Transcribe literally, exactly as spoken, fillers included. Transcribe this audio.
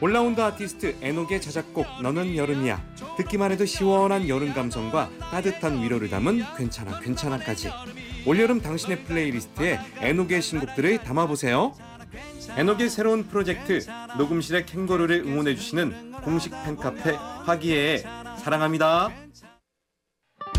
올라운드 아티스트 에녹의 자작곡 너는 여름이야. 듣기만 해도 시원한 여름 감성과 따뜻한 위로를 담은 괜찮아 괜찮아까지. 올여름 당신의 플레이리스트에 에녹의 신곡들을 담아보세요. 에녹의 새로운 프로젝트 녹음실의 캥거루를 응원해주시는 공식 팬카페 화기애애 사랑합니다.